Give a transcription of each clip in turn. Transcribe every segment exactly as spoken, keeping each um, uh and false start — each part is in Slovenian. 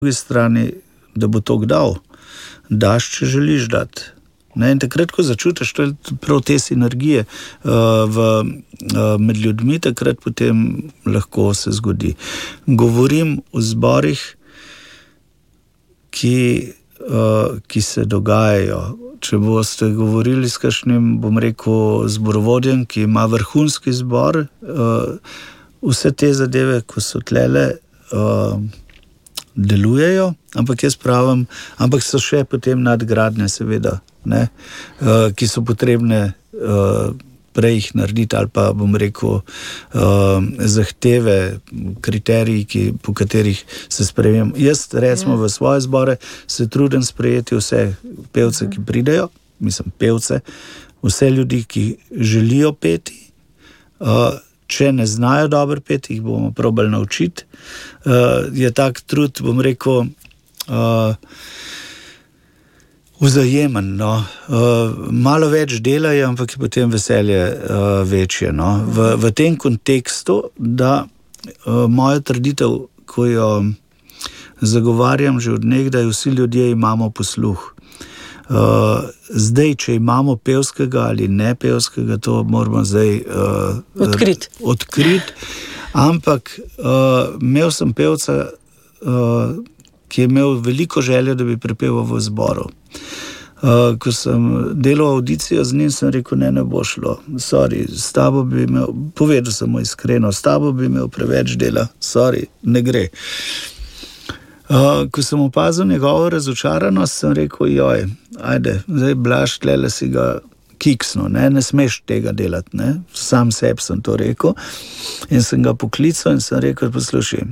drugi strani, da bo to dal. Daš, če želiš dati. Ne, in takrat, ko začutiš, to je prav te sinergije uh, v, uh, med ljudmi, takrat potem lahko se zgodi. Govorim o zborih, ki, uh, ki se dogajajo. Če boste govorili s kakšnim, bom rekel, zborovodjem, ki ima vrhunski zbor, uh, vse te zadeve, ko so tlele, uh, delujejo, ampak jaz pravim, ampak so še potem nadgradnje, seveda, ne, uh, ki so potrebne uh, prej jih narediti, ali pa bom rekel uh, zahteve, kriteriji, ki, po katerih se sprejemam. Jaz, recimo, v svoje zbore se trudim sprejeti vse pevce, ki pridejo, mislim, pevce, vse ljudi, ki želijo peti, uh, če ne znajo dobro peti, jih bomo probali naučiti. Uh, je tak trud, bom rekel, uh, vzajemen, no. Uh, malo več delajo, ampak je potem veselje uh, večje, no. V, v tem kontekstu, da uh, moja trditev, ko jo zagovarjam že od nekdaj, vsi ljudje imamo posluh. Uh, zdaj, če imamo pevskega ali ne pevskega, to moramo zdaj uh, odkrit. odkrit. Ampak uh, imel sem pevca, uh, ki je imel veliko željo, da bi prepeval v zboru. Uh, ko sem delal audicijo z njim, sem rekel, ne, ne bo šlo. Sorry, s tabo bi imel, povedal sem mu iskreno, s tabo bi imel preveč dela. Sorry, ne gre. Uh, ko sem opazil njegovo razočaranost, sem rekel, joj, ajde, zdaj Blaž, tlele si ga kiksno, ne, ne smeš tega delati, ne, sam sebi sem to rekel in sem ga poklical in sem rekel, poslušaj,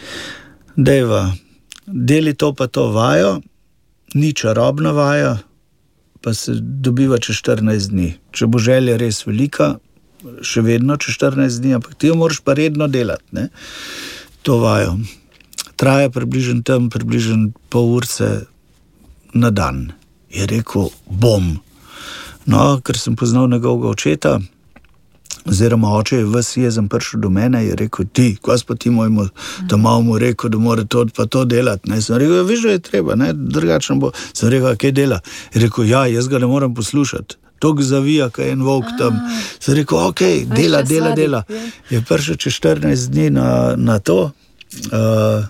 dejva, deli to pa to vajo, ni čarobna vaja, pa se dobiva čez štirinajst dni. Če bo želja res velika, še vedno čez štirinajst dni, ampak ti jo moraš pa redno delati, ne, to vajo. Traja približno tam, približno pol urce na dan. Je rekel, bom. No, ker sem poznal njegovega očeta, oziroma oče je ves jezen prišel do mene, je rekel, ti, kva pa ti mojemu, da malo mu rekel, da mora to pa to delati. Ne? Sem rekel, ja, viš, da je treba, ne, drugačno bo. Sem rekel, kaj dela? Je rekel, ja, jaz ga ne moram poslušati. Tok zavija, kaj je en volk tam. Sem rekel, ok, dela, dela, dela. Je prišel čez štirinajst dni na, na to, uh,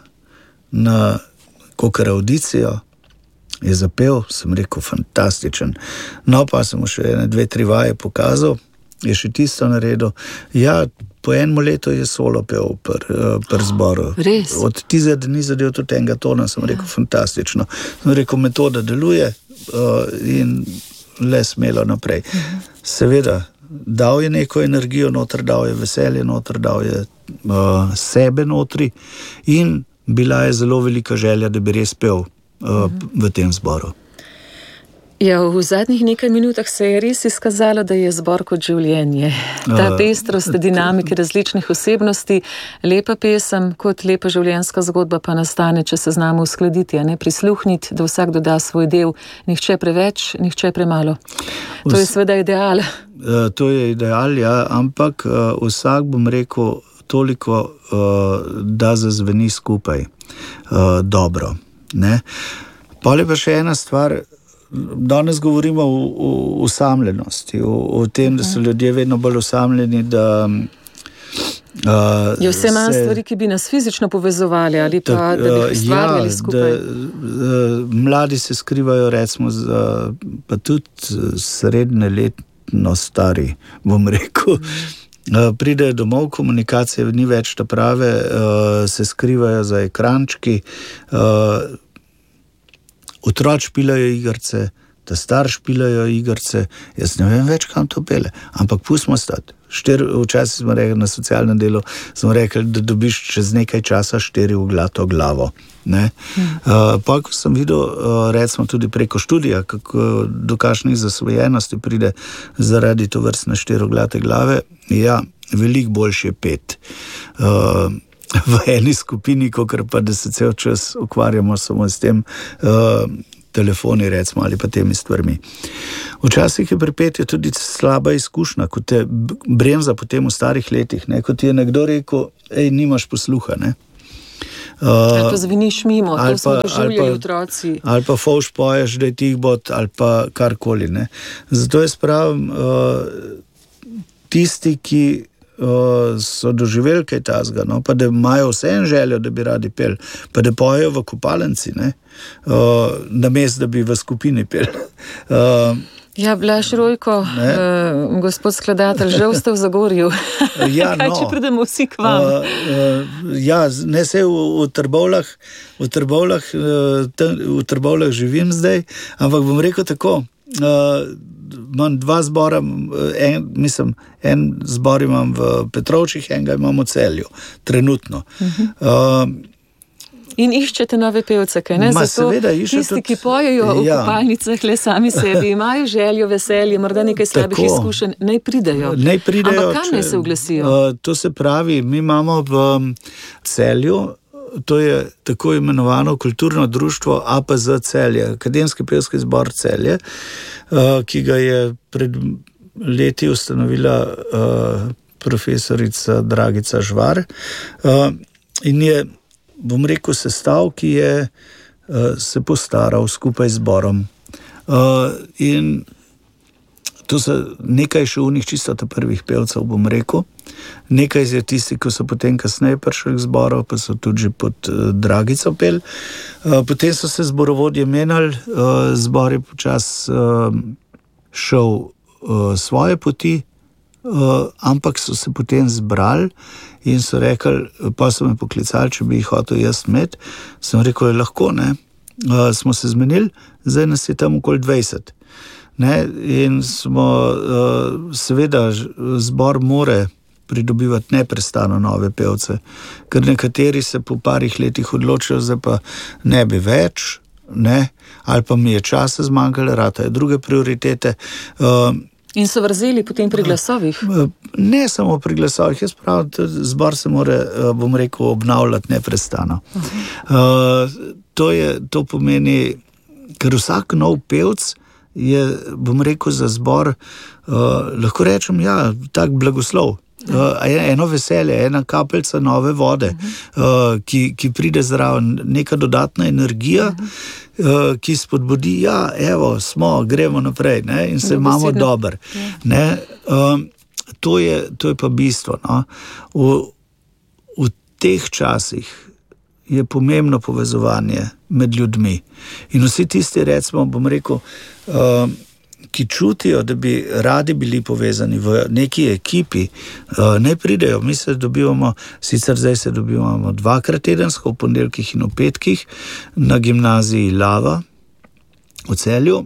na kakor audicijo, je zapel, sem rekel, fantastičen. No, pa sem mu še ene, dve, tri vaje pokazal, je še tisto naredil. Ja, po enem letu je solo pel per, per zboru. Res? Od tizet dni zadev tudi enega tona, sem rekel, fantastično. Sem rekel, metoda deluje uh, in le smelo naprej. Seveda, dal je neko energijo noter, dal je veselje noter, dal je uh, sebe notri in bila je zelo velika želja, da bi res pel uh, v tem zboru. Ja, v zadnjih nekaj minutah se je res izkazalo, da je zbor kot življenje. Ta uh, pestrost, dinamike različnih osebnosti, lepa pesem kot lepa življenjska zgodba pa nastane, če se znamo uskladiti, a ne prisluhniti, da vsak doda svoj del, nihče preveč, nihče premalo. To je seveda ideal. Uh, to je ideal, ja, ampak uh, vsak, bom rekel, toliko, uh, da zazveni skupaj uh, dobro. Ne? Pol je pa še ena stvar, danes govorimo o, o osamljenosti, o, o tem, da so ljudje vedno bolj osamljeni, da uh, je vse manj stvari, ki bi nas fizično povezovali ali pa tak, da bi jih ustvarjali ja, skupaj. Da, uh, mladi se skrivajo, recimo, za, pa tudi srednjeletno stari, bom rekel, mm. pridejo domov, komunikacije ni več ta prave, uh, se skrivajo za ekrančki, uh, otroci špilajo igrce, ta star špilajo igrce, jaz ne vem več, kam to pele, ampak pustimo stati. Štir, včasih smo rekli na socialnem delu, smo rekli, da dobiš čez nekaj časa štiri uglato glavo. Ne? Hmm. Uh, pa, ko sem videl, uh, recimo tudi preko študija, kako do kakšnih zasvojenosti pride zaradi to vrstne štiriglate glave, ja, veliko boljše je pet. Uh, v eni skupini, kakor pa da se cel čas ukvarjamo samo s tem uh, telefoni, recimo, ali pa temi stvarmi. Včasih je pri petju tudi slaba izkušnja, ko te bremza potem v starih letih, ne, ko ti je nekdo rekel, ej, nimaš posluha, ne. Uh, ali pa zveniš mimo, to smo doživljali otroci. Ali pa fovš poješ, da je tih bot, ali pa karkoli. Ne. Zato jaz pravim, uh, tisti, ki uh, so doživeli kaj tazga, no, pa da imajo vse en željo, da bi radi pel, pa da pojejo v kopalnici, ne, uh, namesto da bi v skupini pel. Uh, Ja, Blaž Rojko, uh, gospod skladatelj, žal ste v Zagorju. Ja, Kaj, no, če pridemo vsi k vam? Uh, uh, ja, ne se v, v Trbovljah, v Trbovljah, uh, tam, v Trbovljah živim zdaj, ampak bom rekel tako, uh, imam dva zbora, en, mislim, en zbor imam v Petrovčih, enega imam v Celju, trenutno. Uh-huh. Uh, In iščete nove pevce, kaj ne? Ma, Zato seveda, tisti, tudi, ki pojejo v ja. kopalnicah le sami sebi, imajo željo, veselje, morda nekaj slabih Tako. izkušenj, naj pridejo. Naj pridejo. Ampak kam naj se oglasijo? Uh, to se pravi, mi imamo v Celju, to je tako imenovano kulturno društvo A P Z Celje, Akademski pevski zbor Celje, uh, ki ga je pred leti ustanovila uh, profesorica Dragica Žvar. Uh, in je bom rekel, sestav, ki je uh, se postaral skupaj z zborom. Uh, in to so nekaj še unih čisto prvih pevcev, bom rekel. Nekaj je tisti, ki so potem kasneje prišli k zboru, pa so tudi že pod uh, Dragico pel. Uh, potem so se zborovodje menjali, uh, zbor je počas uh, šel uh, svoje poti, uh, ampak so se potem zbrali in so rekli, pa so me poklicali, če bi jih hotel jaz imeti. Sem rekel, je lahko, ne. Uh, smo se zmenili, zdaj nas je tam okoli dvajset. Ne? In smo, uh, seveda, zbor more pridobivati neprestano nove pevce, ker nekateri se po parih letih odločijo, zdaj pa ne bi več, ne? Ali pa mi je časa zmanjkalo, ratajo druge prioritete. Uh, In so vrzeli potem pri glasovih? Ne samo pri glasovih, jaz pravim, zbor se mora, bom rekel, obnavljati neprestano. Uh, to, je, to pomeni, ker vsak nov pevc je, bom rekel, za zbor, uh, lahko rečem, ja, tak blagoslov. Uh, eno veselje, ena kapeljica nove vode, uh, ki, ki pride zraven, neka dodatna energija, uh, ki spodbudi, ja, evo, smo, gremo naprej, ne, in se imamo dober. Ne, um, to, je, to je pa bistvo. No. V, v teh časih je pomembno povezovanje med ljudmi. In vsi tisti, recimo, bom rekel, uh, ki čutijo, da bi radi bili povezani v neki ekipi, ne pridejo. Mi se dobivamo, sicer zdaj se dobivamo dvakrat tedensko, v ponedeljkih in v petkih, na gimnaziji Lava v Celju,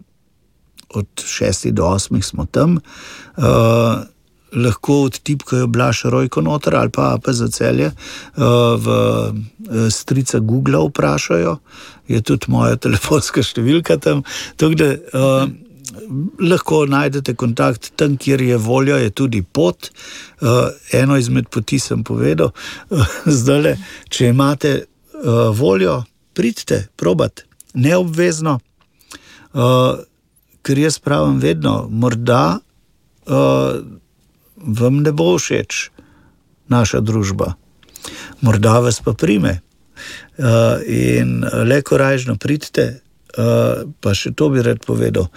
od šestih do osmih smo tam, uh, lahko odtipkajo Blaž Rojko noter ali pa A P Z Celje, uh, v strica Google vprašajo, je tudi moja telefonska številka tam, tako da uh, lahko najdete kontakt tam, kjer je volja, je tudi pot. Uh, eno izmed poti sem povedal. Uh, zdajle, če imate uh, voljo, pridite, probat, neobvezno, uh, ker jaz pravim vedno, morda uh, vam ne bo všeč naša družba. Morda vas pa prime. Uh, in le korajžno pridite, uh, pa še to bi rad povedal.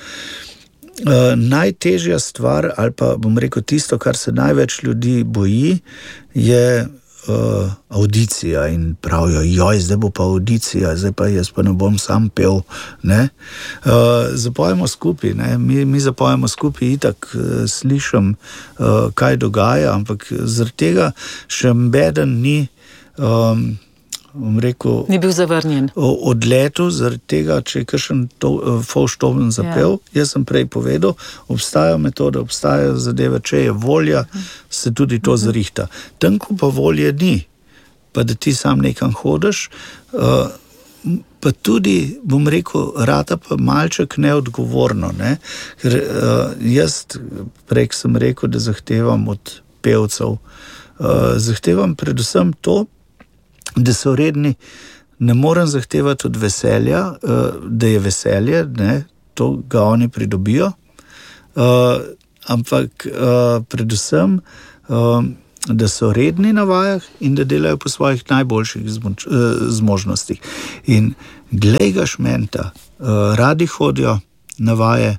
Uh, najtežja stvar, ali pa bom rekel tisto, kar se največ ljudi boji, je uh, audicija in pravijo, joj, zdaj bo pa audicija, zdaj pa jaz pa ne bom sam pel. Ne? Uh, zapojemo skupaj, ne? Mi, mi zapojemo skupaj, itak uh, slišim, uh, kaj dogaja, ampak zaradi tega še mbeden ni um, bom rekel, ni bil zavrnjen. Odletu, zaradi tega, če je kakšen fovš toben zapel, ja. Jaz sem prej povedal, obstajajo metode, obstajajo zadeve, če je volja, se tudi to uh-huh. zrihta. Tam, ko pa volje ni, pa da ti sam nekam hodiš, uh, pa tudi, bom rekel, rata pa malček neodgovorno, ne? Ker uh, jaz prej sem rekel, da zahtevam od pevcev, uh, zahtevam predvsem to, da so redni, ne morem zahtevati od veselja, da je veselje, ne, to ga oni pridobijo, ampak predvsem da so redni na vajah in da delajo po svojih najboljših zmoč, zmožnostih. In glej ga šmenta, radi hodijo na vaje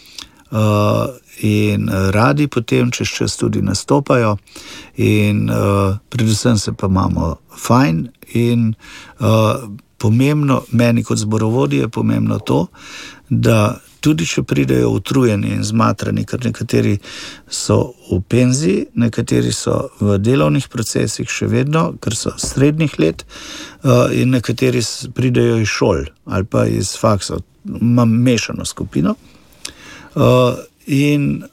in radi potem čez čas tudi nastopajo in predvsem se pa imamo fajn in pomembno, meni kot zborovodji je pomembno to, da tudi če pridejo utrujeni in zmatrani, ker nekateri so v penziji, nekateri so v delovnih procesih še vedno, ker so srednjih let, in nekateri pridejo iz šol ali pa iz faksov, imam mešano skupino. In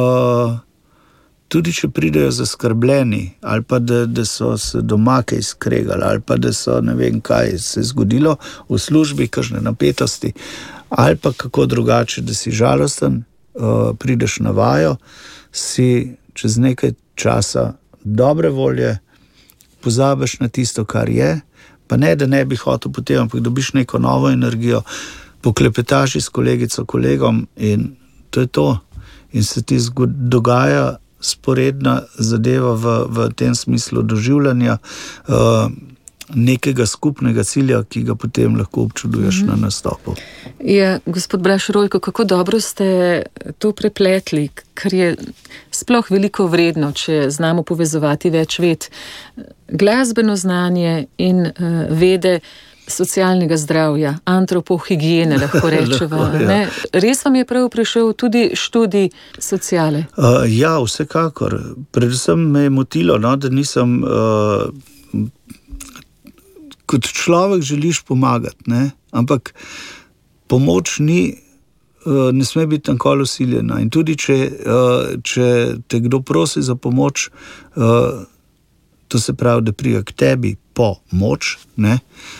tudi če pridejo zaskrbljeni ali pa da, da so se doma kaj skregali ali pa da so ne vem kaj se zgodilo v službi, kakšne napetosti, ali pa kako drugače, da si žalosten, uh, prideš na vajo, si čez nekaj časa dobre volje, pozabiš na tisto, kar je, pa ne, da ne bi hotel potem, ampak dobiš neko novo energijo, poklepetaš s kolegico, kolegom in to je to. In se ti zgod, dogaja sporedna zadeva v, v tem smislu doživljanja uh, nekega skupnega cilja, ki ga potem lahko občuduješ mm-hmm. na nastopu. Ja, gospod Blaž Rojko, kako dobro ste to prepletli, ker je sploh veliko vredno, če znamo povezovati več ved. Glasbeno znanje in uh, vede socialnega zdravja, antropohigiene, lahko rečeva. lahko, ja. Ne? Res vam je prav prišel tudi študij sociale? Uh, ja, vsekakor. Predvsem me je motilo, no, da nisem... Uh, kot človek želiš pomagati, ne? Ampak pomoč ni, ne sme biti nikoli vsiljena. In tudi, če, če te kdo prosi za pomoč, to se pravi, da prija k tebi pomoč, ne?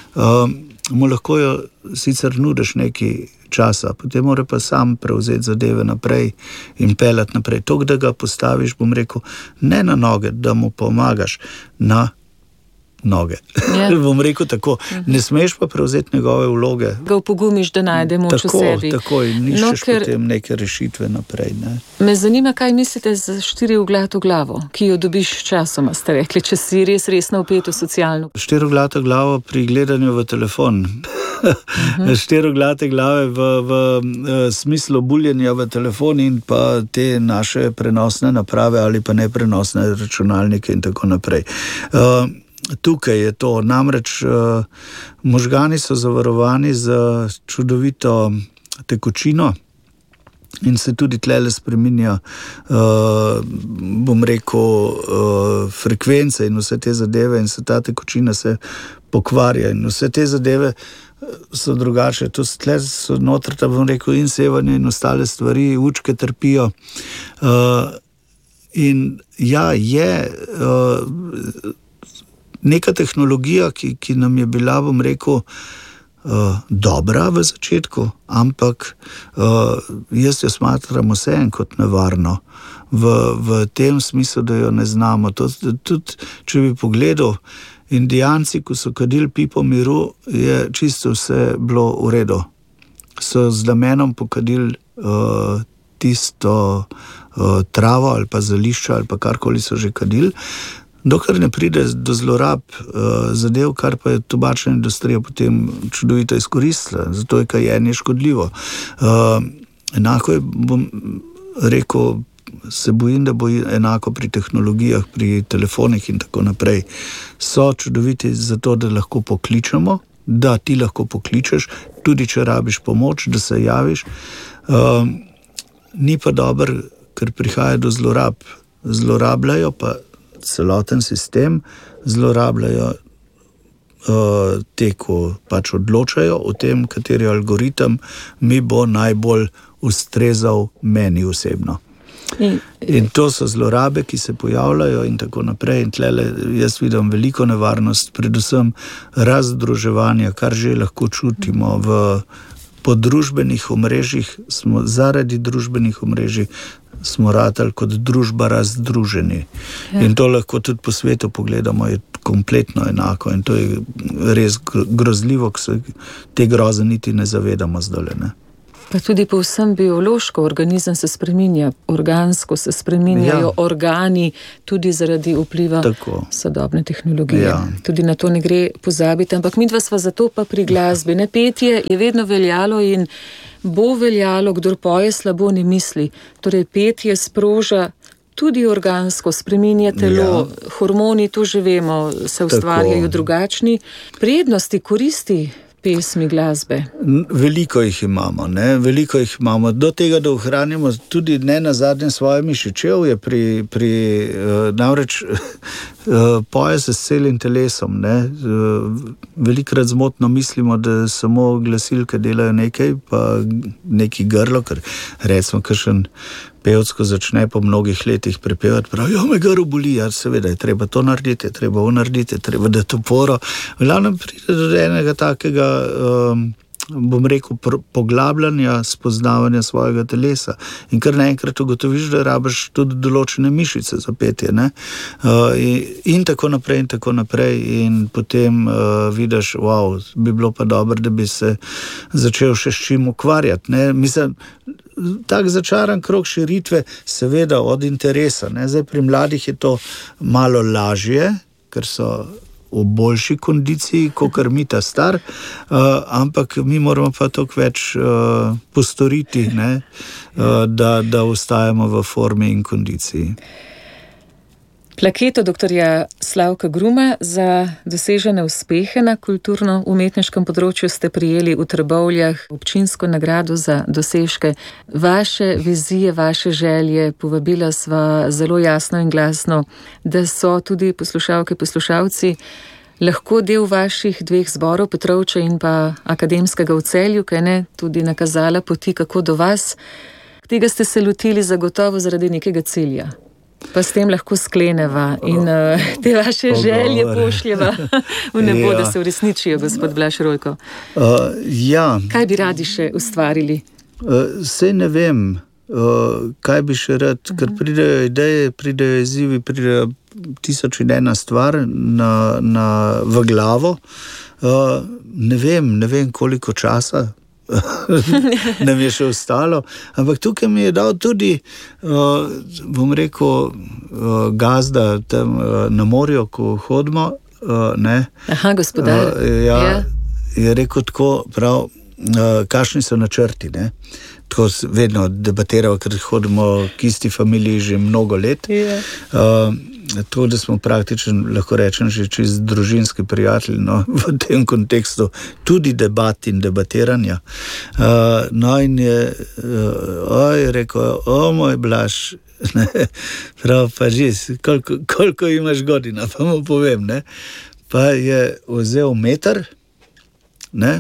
Mu lahko jo sicer nudiš nekaj časa, potem mora pa sam prevzeti zadeve naprej in peljati naprej. To, da ga postaviš, bom rekel, ne na noge, da mu pomagaš, na noge. Yeah. Bom rekel tako, uh-huh. ne smeš pa prevzeti njegove vloge. Ga upogumiš, da najde moč v sebi. Tako, in niščeš no, ker... potem neke rešitve naprej. Ne? Me zanima, kaj mislite za štiriglato glavo, ki jo dobiš časoma, ste rekli, če si res resno vpet v socialno. Štiriglato glavo pri gledanju v telefon. Uh-huh. Štiriglate glave v, v, v smislu buljenja v telefon in pa te naše prenosne naprave ali pa neprenosne računalnike in tako naprej. Uh, Tukaj je to, namreč uh, možgani so zavarovani z čudovito tekočino in se tudi tlele spreminja, uh, bom rekel, uh, frekvence in vse te zadeve in se ta tekočina se pokvarja in vse te zadeve so drugače. To tle so notri, da bom rekel, in sevanje in ostale stvari, učke trpijo. Uh, in ja, je... Uh, Neka tehnologija, ki, ki nam je bila, bom rekel, uh, dobra v začetku, ampak uh, jaz jo smatram vseeno kot nevarno. V, v tem smislu, da jo ne znamo. Tudi, če bi pogledal, Indijanci, ko so kadili pipo miru, je čisto vse bilo v redu. So z namenom pokadili uh, tisto uh, travo ali pa zelišča ali pa karkoli so že kadili. Dokler ne pride do zlorab uh, zadev, kar pa je tobačna industrija potem čudovito izkoristila, zato je kajenje škodljivo. Uh, enako je, bom rekel, se bojim, da bo enako pri tehnologijah, pri telefonih in tako naprej. So čudoviti zato, da lahko pokličemo, da ti lahko pokličeš, tudi če rabiš pomoč, da se javiš. Uh, ni pa dobro, ker prihaja do zlorab. Zlorabljajo pa celoten sistem, zlorabljajo uh, te, ko pač odločajo o tem, kateri algoritem mi bo najbolj ustrezal meni osebno. In, in to so zlorabe, ki se pojavljajo in tako naprej. In tlele jaz vidim veliko nevarnost, predvsem razdruževanja, kar že lahko čutimo v po družbenih omrežjih, smo zaradi družbenih omrežij smo ratali kot družba razdruženi. Ja. In to lahko tudi po svetu pogledamo, je kompletno enako in to je res grozljivo, ko se te groze niti ne zavedamo zdaj, ne. Pa tudi povsem biološko, organizem se spreminja, organsko se spreminjajo ja. organi, tudi zaradi vpliva Tako. sodobne tehnologije. Ja. Tudi na to ne gre pozabiti, ampak midva sva zato pa pri glasbi. Ne, petje je vedno veljalo in bo veljalo, kdor poje slabo ne misli. Torej, petje sproža tudi organsko, spreminja telo, ja. hormoni, to že vemo, se ustvarjajo drugačni. Prednosti, koristi pesmi, glasbe? Veliko jih imamo, ne? Veliko jih imamo. Do tega, da ohranimo tudi ne nazadnje svoje mišičevje, pri, pri uh, namreč uh, poje se s celim telesom. Ne? Uh, velikrat zmotno mislimo, da samo glasilke delajo nekaj, pa neki grlo, ker recimo kakšen pevec, ko začne po mnogih letih prepevati, pravi, jo me grlo boli, ja, seveda je treba to narediti, je treba unarediti, je treba dati oporo. V glavnem pride do enega takega, um, bom rekel, poglabljanja, spoznavanja svojega telesa. In kar naenkrat ugotoviš, da rabiš tudi določene mišice za petje, ne? Uh, in, in tako naprej, in tako naprej. In potem uh, vidiš, wow, bi bilo pa dobro, da bi se začel še s čim ukvarjati, ne? Mislim, tak začaran krog širitve, seveda od interesa, ne? Zdaj pri mladih je to malo lažje, ker so v boljši kondiciji, kakor mi ta star, uh, ampak mi moramo pa toliko več uh, postoriti, ne? uh, da, da ostajamo v formi in kondiciji. Plaketo doktorja Slavka Gruma za dosežene uspehe na kulturno-umetniškem področju ste prijeli v Trbovljah, občinsko nagrado za dosežke. Vaše vizije, vaše želje povabila sva zelo jasno in glasno, da so tudi poslušalke, poslušalci lahko del vaših dveh zborov, Petrovče in pa Akademskega v Celju, kaj ne, tudi nakazala poti, kako do vas. Tega ste se lotili zagotovo zaradi nekega cilja. Pa s tem lahko skleneva in uh, te vaše Pogovor. želje pošljeva v nebo, ja. da se uresničijo, gospod Blaž Rojko. Uh, ja. Kaj bi radi še ustvarili? Uh, sej ne vem, uh, kaj bi še rad, uh-huh. ker pridejo ideje, pridejo izzivi, pridejo tisoč in ena stvar na, na, v glavo. Uh, ne vem, ne vem koliko časa nam je še ostalo, ampak tukaj mi je dal tudi, uh, bom rekel, uh, gazda tam uh, na morju, ko hodimo, uh, ne. Aha, gospodar. Uh, ja, ja. Je rekel tako, prav, uh, kakšni so načrti, ne. Tako vedno debatiramo, ker hodimo k isti familiji že mnogo let. Yeah. Uh, to, da smo praktično, lahko rečem, že čez družinski prijatelji, no, v tem kontekstu tudi debat in debatiranja. Uh, no in je, uh, oj, rekel, o moj Blaž, ne, prav pa že, koliko, koliko imaš godina, pa mu povem, ne. Pa je vzel meter, ne.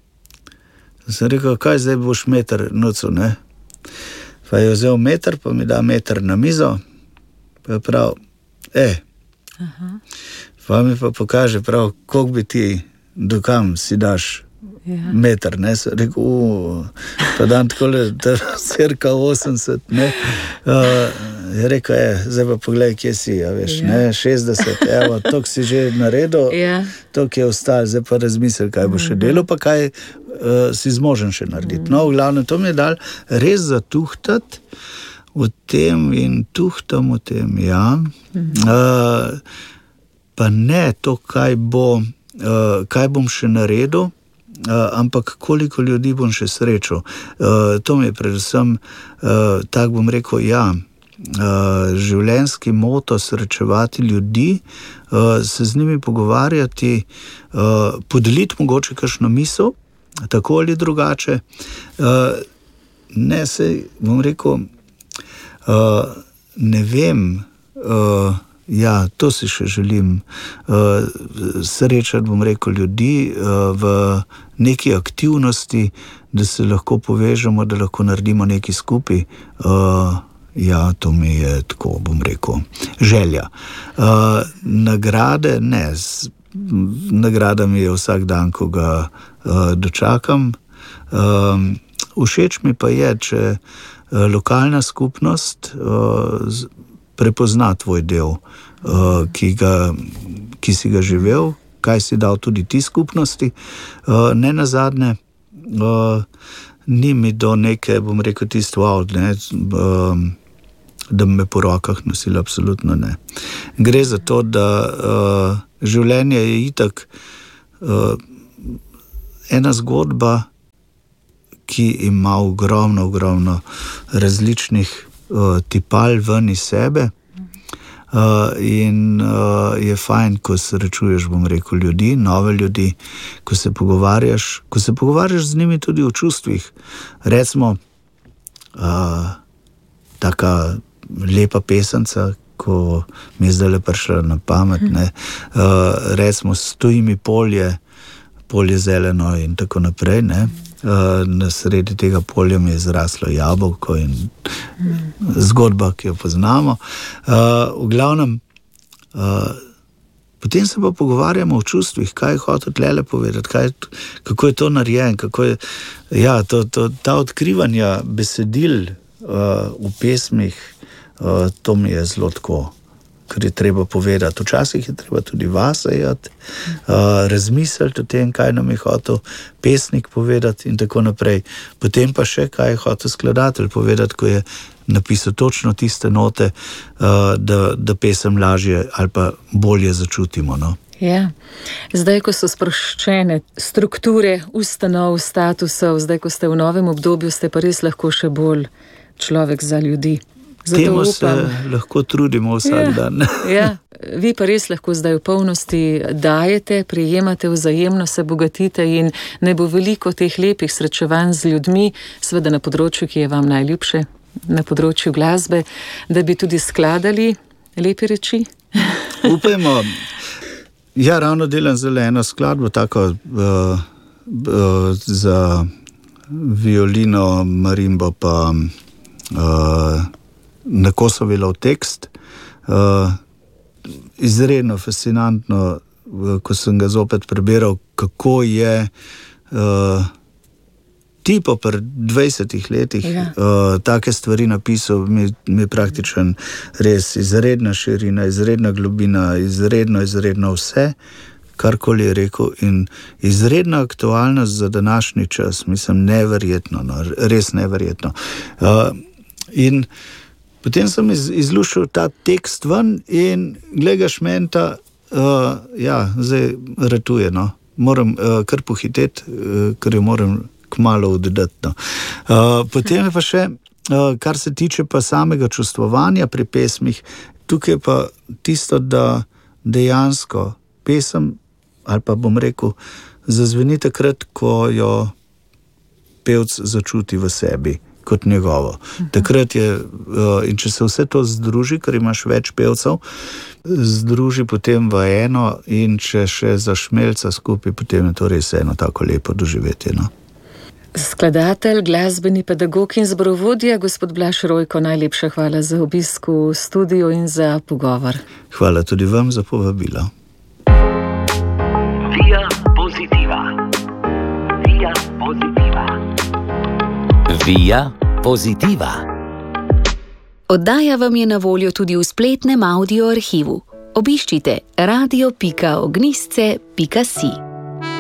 Sem rekel, kaj zdaj boš meter nocu, ne? Pa je vzel meter, pa mi da meter na mizo, pa je prav, e, Aha. pa mi pa pokaže prav, koliko bi ti, dokam si daš ja. meter, ne? Sem rekel, uuu, pa dan takole, cirka osemdeset, ne? Uh, je rekel, e, zdaj pa pogledaj, kje si, ja, veš, ja. ne, šestdeset, evo, toliko si že naredil, ja. toliko je ostalo, zdaj pa razmisel, kaj bo še delo, pa kaj uh, si zmožen še narediti. No, v glavnem, to mi je dal res zatuhtati v tem in tuhtam v tem, ja. Uh, pa ne to, kaj bo, uh, kaj bom še naredil, uh, ampak koliko ljudi bom še srečal. Uh, to mi je predvsem, uh, tak bom rekel, ja, Uh, življenjski moto srečevati ljudi, uh, se z njimi pogovarjati, uh, podeliti mogoče kakšno misel, tako ali drugače. Uh, ne se, bom rekel, uh, ne vem, uh, ja, to si še želim, uh, srečati, bom rekel, ljudi uh, v neki aktivnosti, da se lahko povežemo, da lahko naredimo nekaj skupaj. Uh, Ja, to mi je tako, bom rekel, želja. Uh, nagrade, ne, z, nagrada mi je vsak dan, ko ga uh, dočakam. Uh, všeč mi pa je, če uh, lokalna skupnost uh, z, prepozna tvoj del, uh, ki, ga, ki si ga živel, kaj si dal tudi ti skupnosti. Uh, ne nazadnje, uh, ni mi do neke, bom rekel, tisto wow, ne, um, da me po rokah nosila, absolutno ne. Gre za to, da uh, življenje je itak uh, ena zgodba, ki ima ogromno, ogromno različnih uh, tipal ven iz sebe. Uh, in uh, je fajn, ko srečuješ, bom rekel, ljudi, nove ljudi, ko se pogovarjaš, ko se pogovarjaš z njimi tudi o čustvih. Recimo, uh, taka lepa pesenca, ko mi je zdaj prišla na pamet, ne, uh, recimo, stoji mi polje, polje zeleno in tako naprej, ne. Uh, na sredi tega polja mi je zraslo jabolko in zgodba, ki jo poznamo. Uh, v glavnem, uh, potem se pa pogovarjamo o čustvih, kaj je hotel tlele povedati, kaj, kako je to narejen, kako je, ja, to, to, ta odkrivanja besedil uh, v pesmih, uh, to mi je zelo tako, kar je treba povedati. Včasih je treba tudi vasajati, uh, razmisliti o tem, kaj nam je hotel pesnik povedati in tako naprej. Potem pa še, kaj je hotel skladatelj povedati, ko je napisal točno tiste note, uh, da, da pesem lažje ali pa bolje začutimo. No? Ja. Zdaj, ko so sproščene strukture, ustanov, statusov, zdaj, ko ste v novem obdobju, ste pa res lahko še bolj človek za ljudi. Temu se lahko trudimo vsak ja, dan. Ja, vi pa res lahko zdaj v polnosti dajete, prijemate, vzajemno se bogatite in ne bo veliko teh lepih srečevanj z ljudmi, seveda na področju, ki je vam najljubše, na področju glasbe, da bi tudi skladali lepe reči. Upajmo. Ja, ravno delam zelo eno skladbo, tako uh, uh, za violino, marimbo pa uh, na Kosovilo tekst. Uh, izredno fascinantno, uh, ko sem ga zopet prebiral, kako je uh, tipo pri dvajsetih letih ja. uh, take stvari napisal, mi, mi praktičen res izredna širina, izredna globina, izredno, izredno vse, karkoli je rekel in izredna aktualnost za današnji čas, mislim, neverjetno, no, res neverjetno. Uh, in potem sem iz, izlušal ta tekst ven in glega šmenta, uh, ja, zdaj ratuje, no. Moram uh, kar pohiteti, uh, ker jo moram kmalo oddati. No. Uh, potem je pa še, uh, kar se tiče pa samega čustvovanja pri pesmih, tukaj pa tisto, da dejansko pesem, ali pa bom rekel, zazveni takrat, ko jo pevc začuti v sebi kot njegovo. Takrat je, in če se vse to združi, ker imaš več pevcev, združi potem v eno in če še zašmelca skupaj, potem je to res eno tako lepo doživetje. No? Skladatelj, glasbeni pedagog in zborovodja, gospod Blaž Rojko, najlepša hvala za obisk v studiu in za pogovor. Hvala tudi vam za povabilo. Via Positiva. Via Positiva. Via Positiva. Oddaja vam je na voljo tudi v spletnem audio arhivu. Obiščite radio pika ognjišče pika si.